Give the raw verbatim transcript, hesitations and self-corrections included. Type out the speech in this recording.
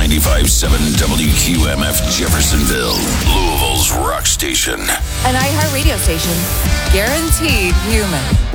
ninety-five point seven W Q M F Jeffersonville, Louisville's rock station. An iHeart radio station, guaranteed human.